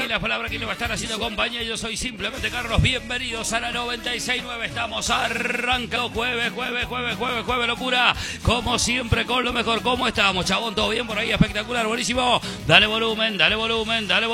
las palabras que le va a estar haciendo compañía. Yo soy simplemente Carlos. Bienvenidos a la 96.9. Estamos arrancando jueves, locura. Como siempre, con lo mejor. ¿Cómo estamos, chabón? ¿Todo bien por ahí? Espectacular, buenísimo. Dale volumen, dale volumen, dale volumen.